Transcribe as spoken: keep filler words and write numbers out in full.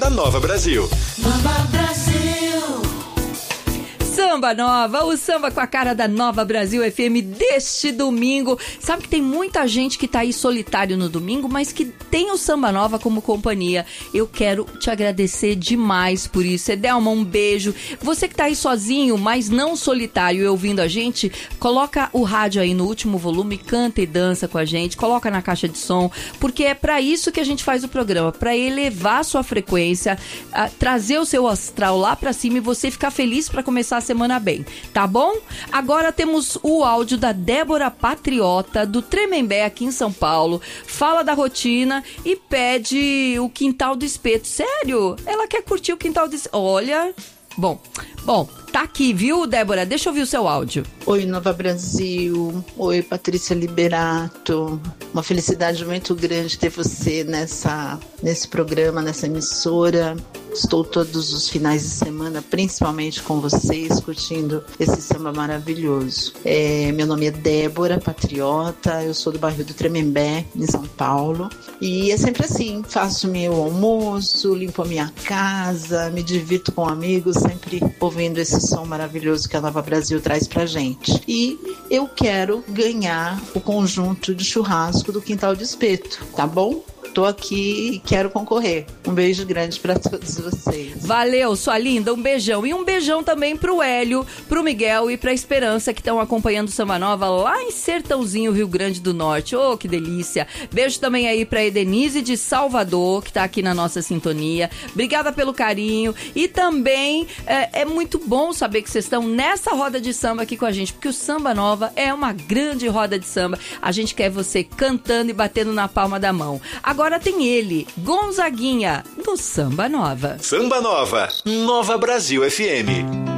da Nova Brasil. Nova Brasil. Samba Nova, o samba com a cara da Nova Brasil F M deste domingo. Sabe que tem muita gente que tá aí solitário no domingo, mas que tem o Samba Nova como companhia. Eu quero te agradecer demais por isso. Edelma, um beijo. Você que tá aí sozinho, mas não solitário e ouvindo a gente, coloca o rádio aí no último volume, canta e dança com a gente, coloca na caixa de som, porque é pra isso que a gente faz o programa, pra elevar a sua frequência, a, trazer o seu astral lá pra cima e você ficar feliz pra começar a semana bem, tá bom? Agora temos o áudio da Débora Patriota, do Tremembé, aqui em São Paulo. Fala da rotina e pede o Quintal do Espeto. Sério? Ela quer curtir o Quintal do Espeto. Olha... Bom, bom, tá aqui, viu, Débora? Deixa eu ouvir o seu áudio. Oi, Nova Brasil. Oi, Patrícia Liberato. Uma felicidade muito grande ter você nessa, nesse programa, nessa emissora. Estou todos os finais de semana, principalmente com vocês, curtindo esse samba maravilhoso. É, meu nome é Débora Patriota, eu sou do bairro do Tremembé, em São Paulo. E é sempre assim, faço meu almoço, limpo a minha casa, me divirto com amigos, sempre ouvindo esse som maravilhoso que a Nova Brasil traz pra gente. E eu quero ganhar o conjunto de churrasco do Quintal do Espeto, tá bom? Tô aqui e quero concorrer. Um beijo grande pra todos vocês. Valeu, sua linda, um beijão. E um beijão também pro Hélio, pro Miguel e pra Esperança, que estão acompanhando o Samba Nova lá em Sertãozinho, Rio Grande do Norte. Oh, que delícia. Beijo também aí pra Edenise de Salvador, que tá aqui na nossa sintonia. Obrigada pelo carinho. E também é, é muito bom saber que vocês estão nessa roda de samba aqui com a gente, porque o Samba Nova é uma grande roda de samba. A gente quer você cantando e batendo na palma da mão. Agora tem ele, Gonzaguinha, no Samba Nova. Samba Nova, Nova Brasil F M.